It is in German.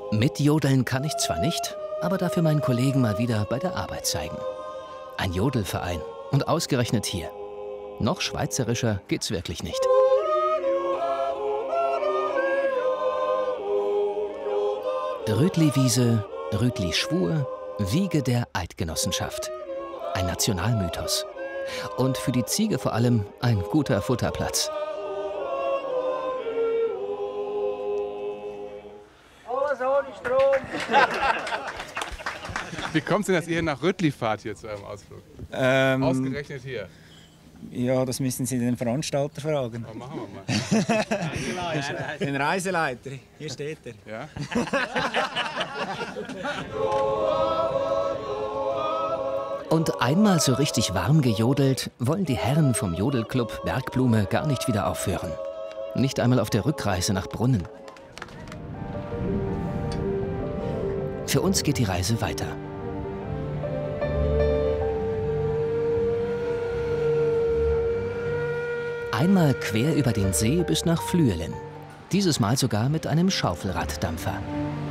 Mitjodeln kann ich zwar nicht, aber dafür meinen Kollegen mal wieder bei der Arbeit zeigen. Ein Jodelverein und ausgerechnet hier. Noch schweizerischer geht's wirklich nicht. Rütli-Wiese, Rütli-Schwur, Wiege der Eidgenossenschaft. Ein Nationalmythos. Und für die Ziege vor allem ein guter Futterplatz. Alles ohne Strom. Wie kommt es denn, dass ihr nach Rütli fahrt hier zu eurem Ausflug? Ausgerechnet hier. Ja, das müssen Sie den Veranstalter fragen. Oh, machen wir mal. Den Reiseleiter. Hier steht er. Ja? Und einmal so richtig warm gejodelt, wollen die Herren vom Jodelclub Bergblume gar nicht wieder aufhören. Nicht einmal auf der Rückreise nach Brunnen. Für uns geht die Reise weiter. Einmal quer über den See bis nach Flüelen. Dieses Mal sogar mit einem Schaufelraddampfer.